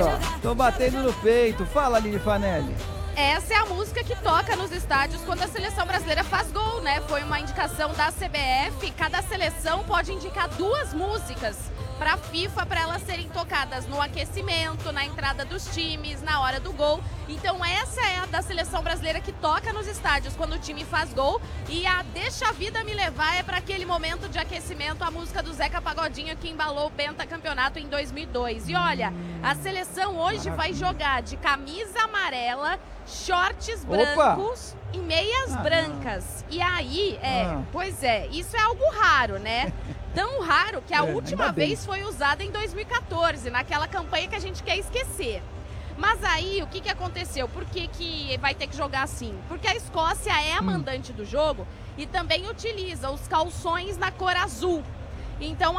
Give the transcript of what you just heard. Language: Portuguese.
Tô batendo no peito. Fala, Aline Fanelli. Essa é a música que toca nos estádios quando a seleção brasileira faz gol, né? Foi uma indicação da CBF. Cada seleção pode indicar 2 músicas para a FIFA, para elas serem tocadas no aquecimento, na entrada dos times, na hora do gol. Então essa é a da seleção brasileira que toca nos estádios quando o time faz gol. E a Deixa a Vida Me Levar é para aquele momento de aquecimento, a música do Zeca Pagodinho que embalou o pentacampeonato em 2002. E olha, a seleção hoje vai jogar de camisa amarela, shorts brancos e meias brancas. E aí, pois é, isso é algo raro, né? Tão raro que a última vez foi usada em 2014, naquela campanha que a gente quer esquecer. Mas aí, o que aconteceu? Por que vai ter que jogar assim? Porque a Escócia é a mandante do jogo e também utiliza os calções na cor azul. Então,